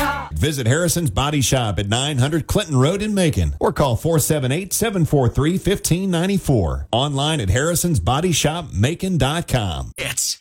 Shop. Visit Harrison's Body Shop at 900 Clinton Road in Macon or call 478-743-1594. Online at harrisonsbodyshopmacon.com. It's